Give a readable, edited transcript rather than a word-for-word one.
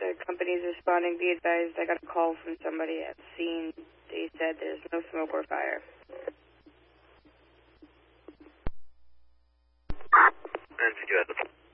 The company's responding. Be advised, I got a call from somebody at the scene. They said there's no smoke or fire. And you had the